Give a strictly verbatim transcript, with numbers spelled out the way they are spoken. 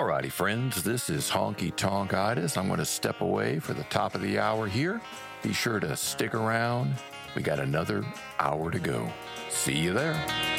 Alrighty, friends, this is Honky Tonkitis. I'm going to step away for the top of the hour here. Be sure to stick around. We got another hour to go. See you there.